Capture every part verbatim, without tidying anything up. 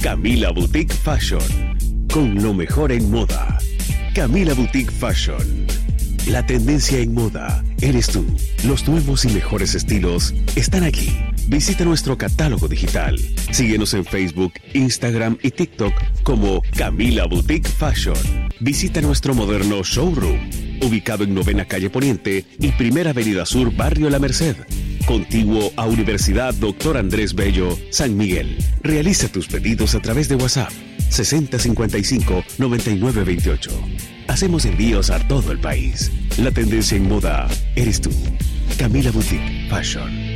Camila Boutique Fashion, con lo mejor en moda. Camila Boutique Fashion. La tendencia en moda eres tú. Los nuevos y mejores estilos están aquí. Visita nuestro catálogo digital. Síguenos en Facebook, Instagram y TikTok como Camila Boutique Fashion. Visita nuestro moderno showroom, ubicado en Novena Calle Poniente y Primera Avenida Sur, Barrio La Merced, contiguo a Universidad Doctor Andrés Bello, San Miguel. Realiza tus pedidos a través de WhatsApp sesenta cincuenta y cinco noventa y nueve veintiocho. Hacemos envíos a todo el país. La tendencia en moda eres tú. Camila Boutique Fashion.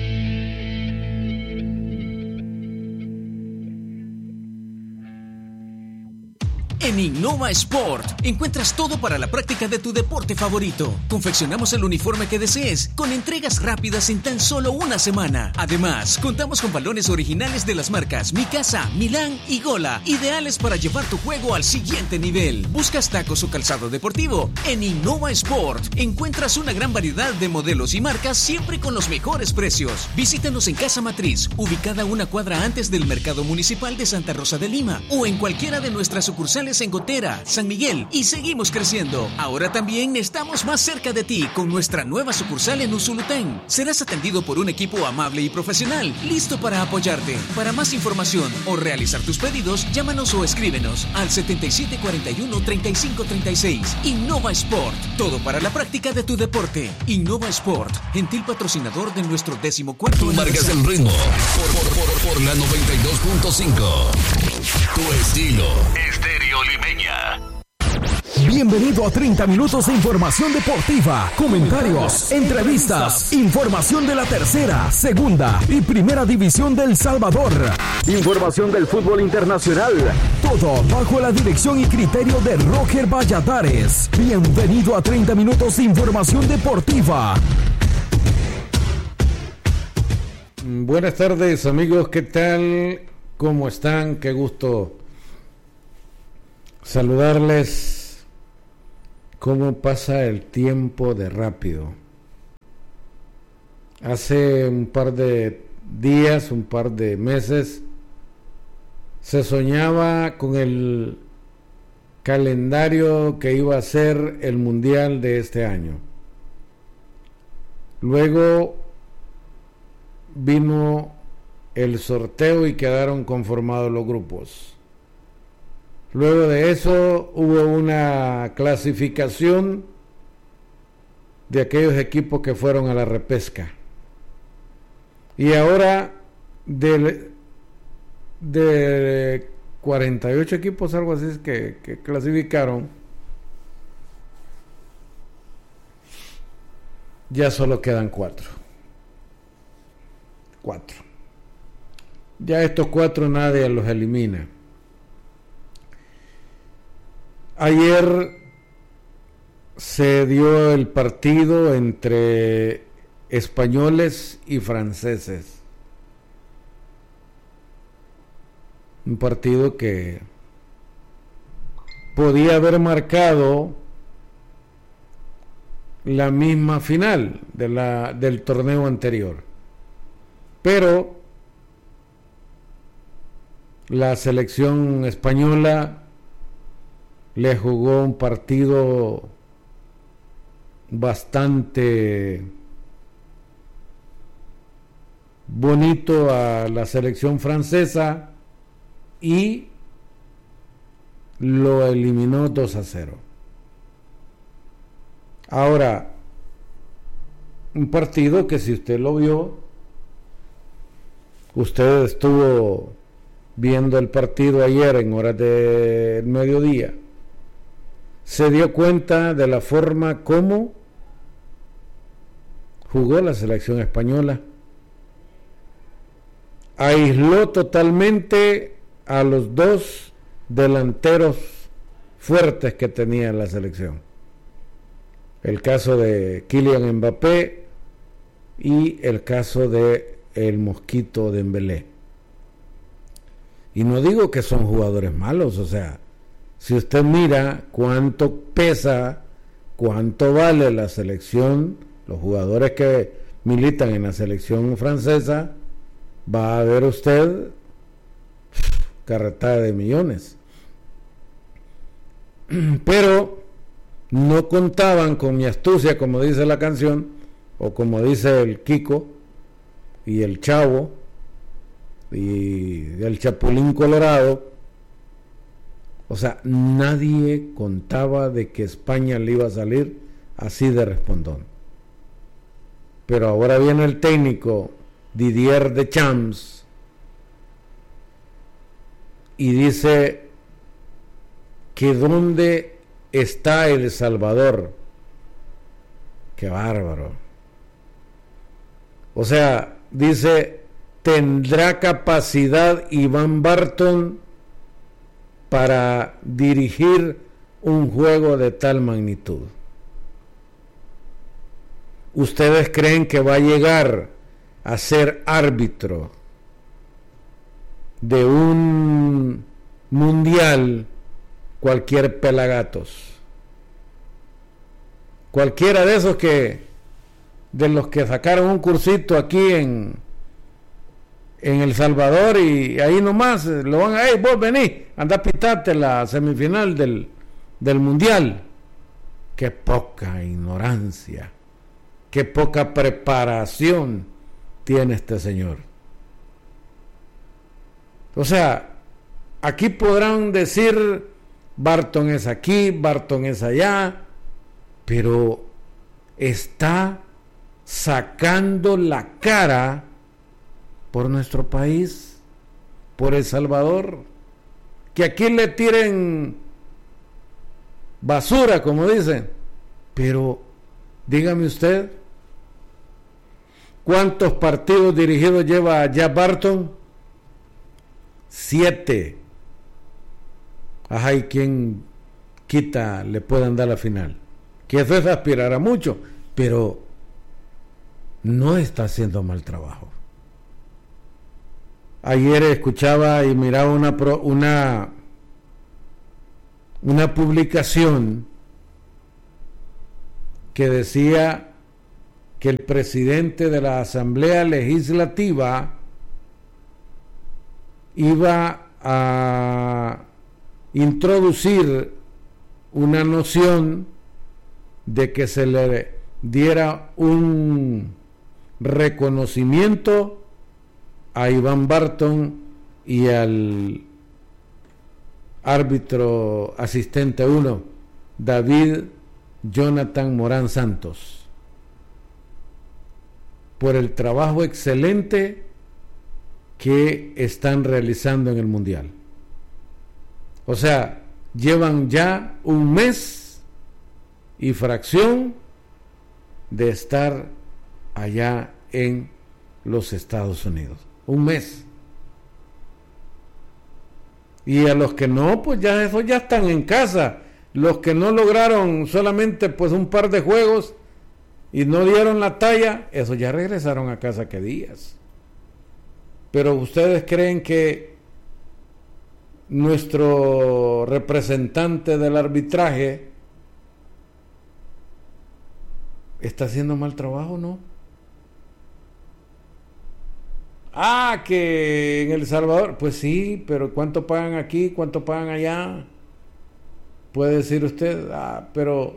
En Innova Sport encuentras todo para la práctica de tu deporte favorito. Confeccionamos el uniforme que desees con entregas rápidas en tan solo una semana. Además, contamos con balones originales de las marcas Mikasa, Milán y Gola, ideales para llevar tu juego al siguiente nivel. ¿Buscas tacos o calzado deportivo? En Innova Sport encuentras una gran variedad de modelos y marcas, siempre con los mejores precios. Visítanos en Casa Matriz, ubicada una cuadra antes del Mercado Municipal de Santa Rosa de Lima, o en cualquiera de nuestras sucursales en Gotera, San Miguel, y seguimos creciendo. Ahora también estamos más cerca de ti con nuestra nueva sucursal en Usulután. Serás atendido por un equipo amable y profesional, listo para apoyarte. Para más información o realizar tus pedidos, llámanos o escríbenos al setenta y siete cuarenta y uno treinta y cinco treinta y seis. Innova Sport, todo para la práctica de tu deporte. Innova Sport, gentil patrocinador de nuestro décimo cuarto. Tú marcas el ritmo por, por, por, por la noventa y dos punto cinco. Tu estilo. Estéreo Limeña. Bienvenido a treinta minutos de información deportiva, comentarios, entrevistas, información de la tercera, segunda y primera división del Salvador, información del fútbol internacional, todo bajo la dirección y criterio de Roger Valladares. Bienvenido a treinta minutos de información deportiva. Buenas tardes, amigos, ¿qué tal? ¿Cómo están? Qué gusto saludarles. Cómo pasa el tiempo de rápido. Hace un par de días, un par de meses, se soñaba con el calendario que iba a ser el mundial de este año. Luego vino el sorteo y quedaron conformados los grupos. Luego de eso hubo una clasificación de aquellos equipos que fueron a la repesca. Y ahora de, de cuarenta y ocho equipos, algo así, que, que clasificaron, ya solo quedan cuatro. Cuatro. Ya estos cuatro nadie los elimina. Ayer se dio el partido entre españoles y franceses. Un partido que podía haber marcado la misma final de la, del torneo anterior. Pero la selección española le jugó un partido bastante bonito a la selección francesa y lo eliminó dos a cero. Ahora, un partido que si usted lo vio, usted estuvo viendo el partido ayer en horas del mediodía, se dio cuenta de la forma como jugó la selección española. Aisló totalmente a los dos delanteros fuertes que tenía la selección. El caso de Kylian Mbappé y el caso de el Mosquito Dembélé. Y no digo que son jugadores malos, o sea, si usted mira cuánto pesa, cuánto vale la selección, los jugadores que militan en la selección francesa, va a ver usted carretada de millones. Pero no contaban con mi astucia, como dice la canción, o como dice el Kiko y el Chavo y el Chapulín Colorado. O sea, nadie contaba de que España le iba a salir así de respondón. Pero ahora viene el técnico Didier Deschamps y dice que dónde está El Salvador. Qué bárbaro. O sea, dice, ¿tendrá capacidad Iván Barton para dirigir un juego de tal magnitud? ¿Ustedes creen que va a llegar a ser árbitro de un mundial cualquier pelagatos? Cualquiera de esos que, de los que sacaron un cursito aquí en en El Salvador y ahí nomás lo van a, hey, vos vení, anda a pitarte la semifinal del, del mundial. Qué poca ignorancia, qué poca preparación tiene este señor. O sea, aquí podrán decir Barton es aquí, Barton es allá, pero está sacando la cara por nuestro país, por El Salvador. Que aquí le tiren basura, como dicen, pero dígame usted, ¿cuántos partidos dirigidos lleva ya Barton? Siete. Ajá, ¿y quién quita le puedan dar la final? Que eso es aspirar a mucho, pero no está haciendo mal trabajo. Ayer escuchaba y miraba una una una publicación que decía que el presidente de la Asamblea Legislativa iba a introducir una noción de que se le diera un reconocimiento a Iván Barton y al árbitro asistente uno, David Jonathan Morán Santos, por el trabajo excelente que están realizando en el Mundial. O sea, llevan ya un mes y fracción de estar allá en los Estados Unidos. Un mes. Y a los que no, pues ya esos ya están en casa. Los que no lograron solamente pues un par de juegos y no dieron la talla, esos ya regresaron a casa que días. Pero ustedes creen que nuestro representante del arbitraje está haciendo mal trabajo, ¿no? Ah, que en El Salvador, pues sí, pero ¿cuánto pagan aquí? ¿Cuánto pagan allá? Puede decir usted, ah, pero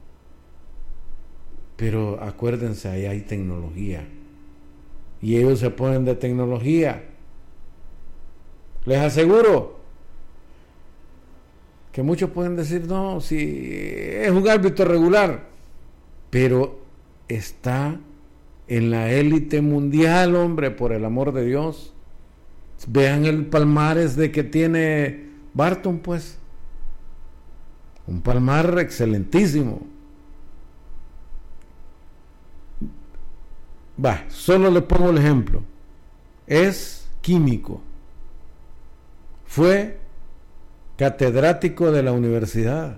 pero acuérdense, ahí hay tecnología y ellos se ponen de tecnología. Les aseguro que muchos pueden decir, no, si es un árbitro regular, pero está en la élite mundial, hombre, por el amor de Dios. Vean el palmarés de que tiene Barton, pues. Un palmar excelentísimo. Va, solo le pongo el ejemplo. Es químico. Fue catedrático de la universidad.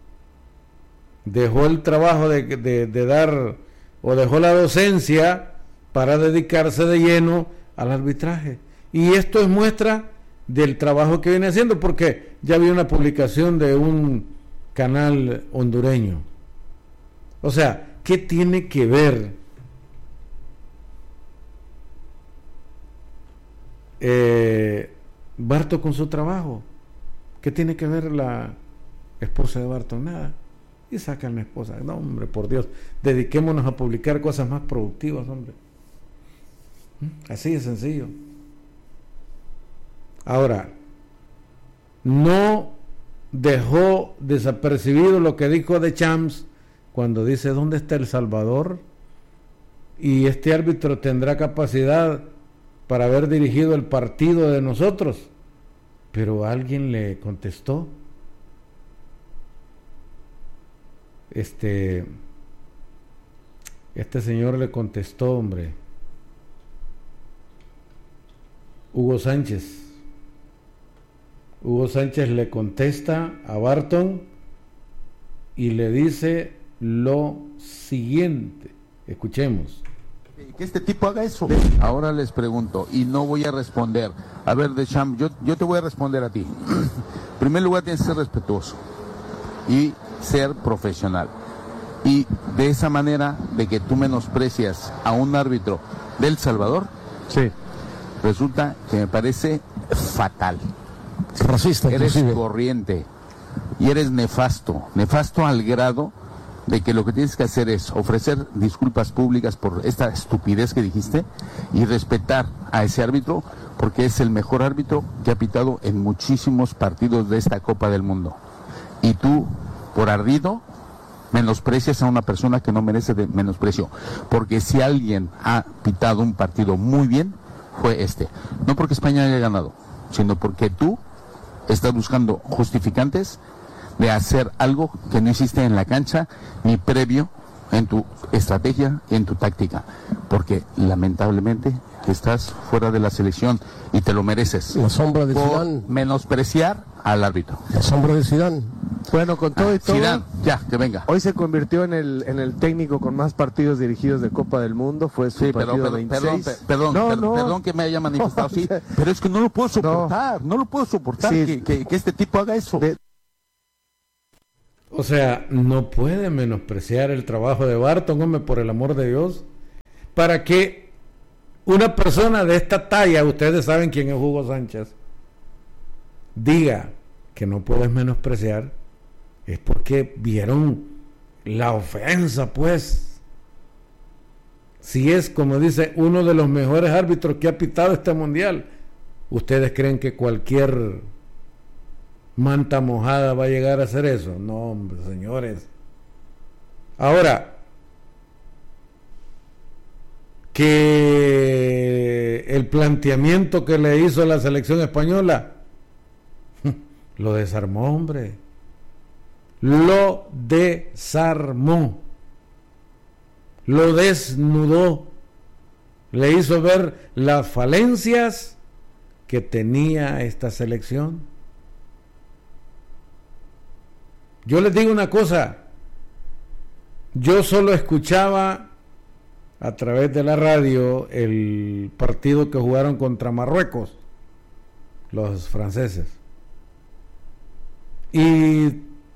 Dejó el trabajo de, de, de dar, o dejó la docencia para dedicarse de lleno al arbitraje. Y esto es muestra del trabajo que viene haciendo, porque ya vi una publicación de un canal hondureño. O sea, ¿qué tiene que ver eh, Barton con su trabajo. ¿Qué tiene que ver la esposa de Barton? Nada. Y sacan la esposa. No, hombre, por Dios, dediquémonos a publicar cosas más productivas, hombre. Así de sencillo. Ahora, no dejó desapercibido lo que dijo Deschamps cuando dice: ¿dónde está El Salvador? Y este árbitro tendrá capacidad para haber dirigido el partido de nosotros. Pero alguien le contestó. Este, este señor le contestó, hombre. Hugo Sánchez. Hugo Sánchez le contesta a Barton y le dice lo siguiente. Escuchemos. Que este tipo haga eso. Ahora les pregunto, y no voy a responder. A ver, Deschamps, yo, yo te voy a responder a ti. En primer lugar, tienes que ser respetuoso y ser profesional. Y de esa manera, de que tú menosprecias a un árbitro de El Salvador, sí, resulta que me parece fatal. Racista, eres inclusive. corriente y eres nefasto, nefasto al grado de que lo que tienes que hacer es ofrecer disculpas públicas por esta estupidez que dijiste y respetar a ese árbitro, porque es el mejor árbitro que ha pitado en muchísimos partidos de esta Copa del Mundo. Y tú, por ardido, menosprecias a una persona que no merece de menosprecio, porque si alguien ha pitado un partido muy bien, fue este. No porque España haya ganado, sino porque tú estás buscando justificantes de hacer algo que no hiciste en la cancha ni previo en tu estrategia y en tu táctica, porque lamentablemente estás fuera de la selección y te lo mereces. La sombra de por Zidane. Menospreciar al árbitro. La sombra de Zidane. Bueno, con todo ah, y todo, Zidane, ya, que venga. Hoy se convirtió en el en el técnico con más partidos dirigidos de Copa del Mundo. Fue su Sí, partido pero, veintiséis. perdón, perdón, no, per, no. perdón que me haya manifestado así, pero es que no lo puedo soportar, no, no lo puedo soportar sí. que, que, que este tipo haga eso. De... O sea, no puede menospreciar el trabajo de Barton, hombre, por el amor de Dios. Para que una persona de esta talla, ustedes saben quién es Hugo Sánchez, diga que no puedes menospreciar, es porque vieron la ofensa, pues. Si es, como dice, uno de los mejores árbitros que ha pitado este mundial, ¿ustedes creen que cualquier manta mojada va a llegar a hacer eso? No, hombre, señores. Ahora, que el planteamiento que le hizo la selección española lo desarmó, hombre. Lo desarmó. Lo desnudó. Le hizo ver las falencias que tenía esta selección. Yo les digo una cosa, yo solo escuchaba a través de la radio el partido que jugaron contra Marruecos, los franceses, y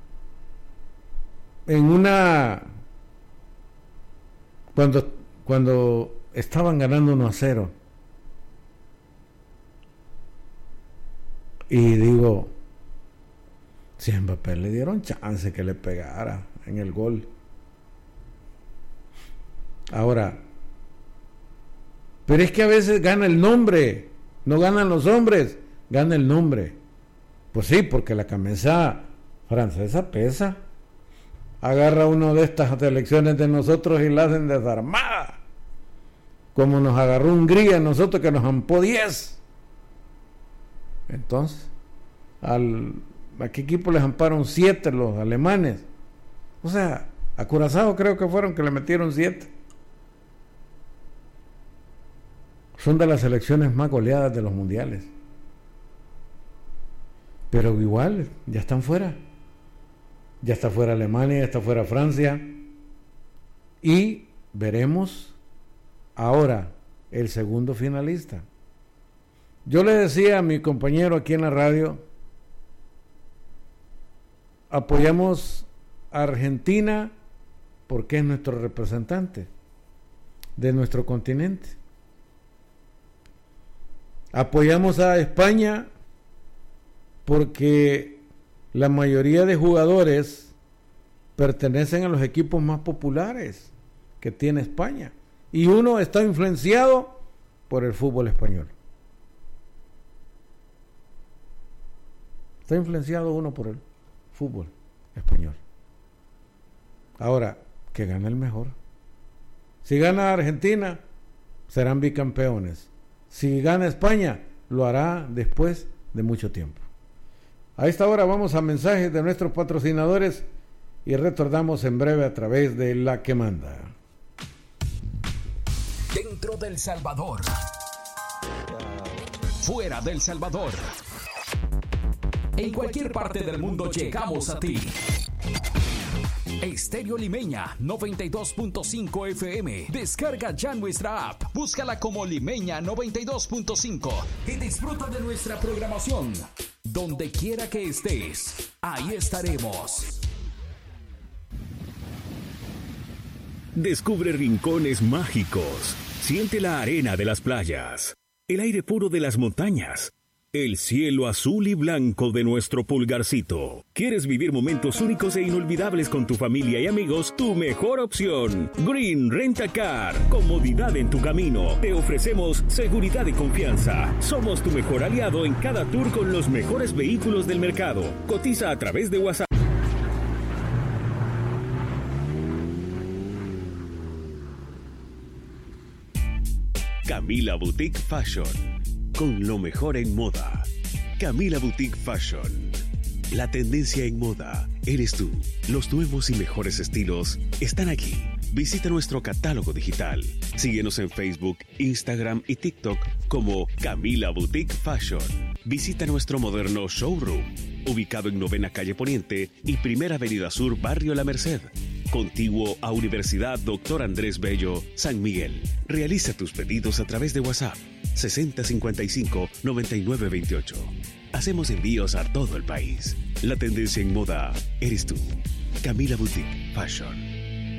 en una, cuando, cuando estaban ganando uno a cero, y digo, si a Mbappé le dieron chance que le pegara en el gol. Ahora, pero es que a veces gana el nombre, no ganan los hombres, gana el nombre. Pues sí, porque la camisa francesa pesa. Agarra uno de estas selecciones de nosotros y la hacen desarmada, como nos agarró Hungría, nosotros que nos ampó diez. Entonces, al ¿a qué equipo les amparon siete los alemanes? O sea, a Curazao creo que fueron que le metieron siete. Son de las selecciones más goleadas de los mundiales. Pero igual, ya están fuera. Ya está fuera Alemania, ya está fuera Francia. Y veremos ahora el segundo finalista. Yo le decía a mi compañero aquí en la radio, apoyamos a Argentina porque es nuestro representante de nuestro continente. Apoyamos a España porque la mayoría de jugadores pertenecen a los equipos más populares que tiene España, y uno está influenciado por el fútbol español. Está influenciado uno por el fútbol español. Ahora, que gane el mejor. Si gana Argentina, serán bicampeones. Si gana España, lo hará después de mucho tiempo. A esta hora vamos a mensajes de nuestros patrocinadores y retornamos en breve a través de La que Manda. Dentro del Salvador. Fuera del Salvador. En cualquier parte del mundo llegamos a ti. Estéreo Limeña noventa y dos punto cinco F M. Descarga ya nuestra app. Búscala como Limeña noventa y dos punto cinco y disfruta de nuestra programación. Donde quiera que estés, ahí estaremos. Descubre rincones mágicos. Siente la arena de las playas, el aire puro de las montañas, el cielo azul y blanco de nuestro Pulgarcito. ¿Quieres vivir momentos únicos e inolvidables con tu familia y amigos? Tu mejor opción, Green Rent a Car. Comodidad en tu camino. Te ofrecemos seguridad y confianza. Somos tu mejor aliado en cada tour con los mejores vehículos del mercado. Cotiza a través de WhatsApp. Camila Boutique Fashion, con lo mejor en moda. Camila Boutique Fashion. La tendencia en moda eres tú. Los nuevos y mejores estilos están aquí. Visita nuestro catálogo digital. Síguenos en Facebook, Instagram y TikTok como Camila Boutique Fashion. Visita nuestro moderno showroom, ubicado en Novena Calle Poniente y Primera Avenida Sur, Barrio La Merced, contiguo a Universidad Doctor Andrés Bello, San Miguel. Realiza tus pedidos a través de WhatsApp sesenta cincuenta y cinco noventa y nueve veintiocho. Hacemos envíos a todo el país. La tendencia en moda eres tú. Camila Boutique Fashion.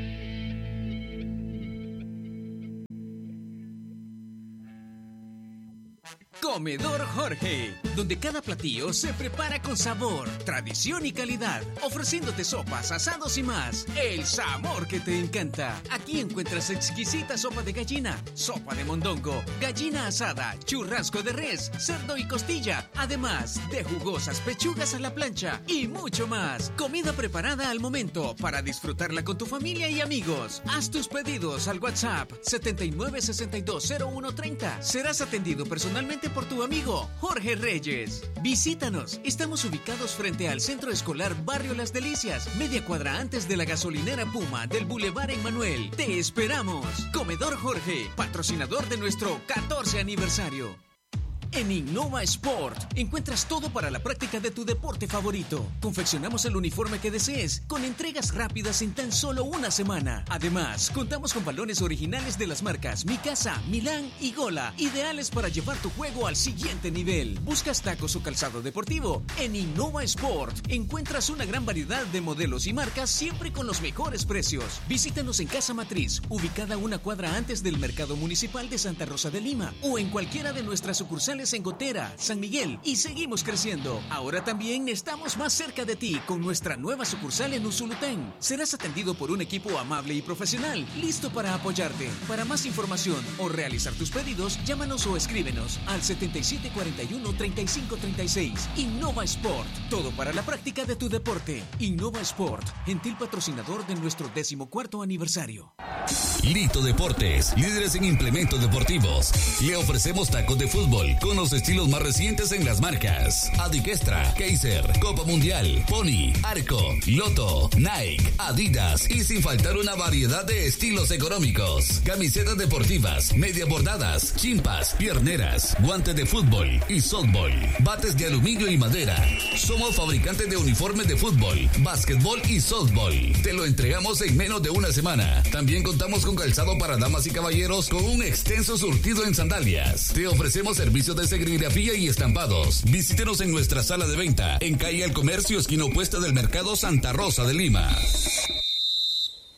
Comedor Jorge, donde cada platillo se prepara con sabor, tradición y calidad, ofreciéndote sopas, asados y más. El sabor que te encanta. Aquí encuentras exquisita sopa de gallina, sopa de mondongo, gallina asada, churrasco de res, cerdo y costilla, además de jugosas pechugas a la plancha y mucho más. Comida preparada al momento para disfrutarla con tu familia y amigos. Haz tus pedidos al WhatsApp setenta y nueve sesenta y dos cero uno treinta. Serás atendido personalmente por tu amigo Jorge Reyes. Visítanos. Estamos ubicados frente al Centro Escolar Barrio Las Delicias, media cuadra antes de la gasolinera Puma del Boulevard Emmanuel. Te esperamos. Comedor Jorge, patrocinador de nuestro catorce aniversario. En Innova Sport encuentras todo para la práctica de tu deporte favorito. Confeccionamos el uniforme que desees con entregas rápidas en tan solo una semana. Además, contamos con balones originales de las marcas Mikasa, Milán y Gola, ideales para llevar tu juego al siguiente nivel. ¿Buscas tacos o calzado deportivo? En Innova Sport encuentras una gran variedad de modelos y marcas, siempre con los mejores precios. Visítanos en Casa Matriz, ubicada una cuadra antes del Mercado Municipal de Santa Rosa de Lima, o en cualquiera de nuestras sucursales en Gotera, San Miguel, y seguimos creciendo. Ahora también estamos más cerca de ti con nuestra nueva sucursal en Usulután. Serás atendido por un equipo amable y profesional, listo para apoyarte. Para más información o realizar tus pedidos, llámanos o escríbenos al setenta y siete cuarenta y uno treinta y cinco treinta y seis. Innova Sport, todo para la práctica de tu deporte. Innova Sport, gentil patrocinador de nuestro decimocuarto aniversario. Lito Deportes, líderes en implementos deportivos. Le ofrecemos tacos de fútbol con los estilos más recientes en las marcas Adikestra, Kaiser, Copa Mundial, Pony, Arco, Loto, Nike, Adidas y sin faltar una variedad de estilos económicos. Camisetas deportivas, media bordadas, chimpas, pierneras, guantes de fútbol y softball, bates de aluminio y madera. Somos fabricantes de uniformes de fútbol, básquetbol y softball. Te lo entregamos en menos de una semana. También contamos con calzado para damas y caballeros con un extenso surtido en sandalias. Te ofrecemos servicios de serigrafía y estampados. Visítenos en nuestra sala de venta en calle El Comercio, esquina opuesta del Mercado Santa Rosa de Lima.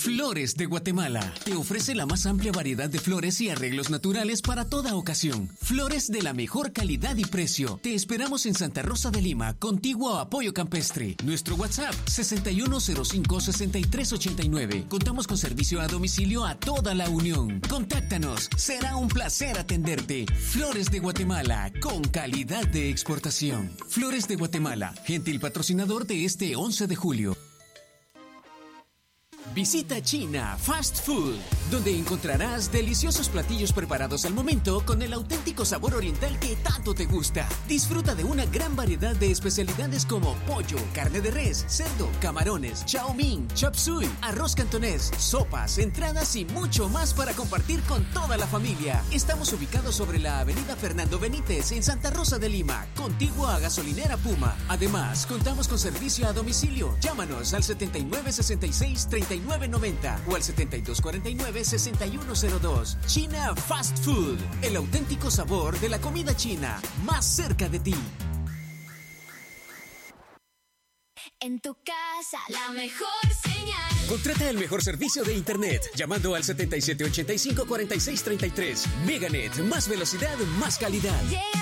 Flores de Guatemala te ofrece la más amplia variedad de flores y arreglos naturales para toda ocasión. Flores de la mejor calidad y precio. Te esperamos en Santa Rosa de Lima, contiguo a Apoyo Campestre. Nuestro WhatsApp sesenta y uno cero cinco, sesenta y tres ochenta y nueve. Contamos con servicio a domicilio a toda la Unión. Contáctanos, será un placer atenderte. Flores de Guatemala, con calidad de exportación. Flores de Guatemala, gentil patrocinador de este once de julio. Visita China Fast Food, donde encontrarás deliciosos platillos preparados al momento con el auténtico sabor oriental que tanto te gusta. Disfruta de una gran variedad de especialidades como pollo, carne de res, cerdo, camarones, chow mein, chop suey, arroz cantonés, sopas, entradas y mucho más para compartir con toda la familia. Estamos ubicados sobre la avenida Fernando Benítez en Santa Rosa de Lima, contiguo a Gasolinera Puma. Además, contamos con servicio a domicilio. Llámanos al setenta y nueve sesenta y seis treinta y nueve noventa o al setenta y dos cuarenta y nueve sesenta y uno cero dos. China Fast Food, el auténtico sabor de la comida china, más cerca de ti. En tu casa, la mejor señal. Contrata el mejor servicio de internet llamando al setenta y siete ochenta y cinco cuarenta y seis treinta y tres. Meganet, más velocidad, más calidad. Yeah.